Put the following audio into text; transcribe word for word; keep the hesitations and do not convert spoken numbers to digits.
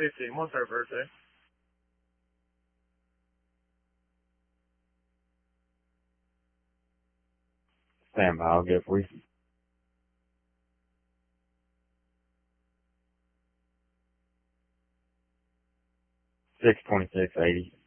fifteen. What's her birthday? Stand by, I'll get it for you. Six twenty six eighty.